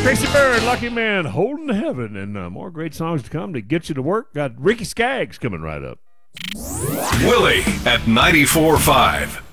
Tracy Byrd, Lucky Man, Holding to Heaven, and more great songs to come to get you to work. Got Ricky Skaggs coming right up. Willie at 94.5.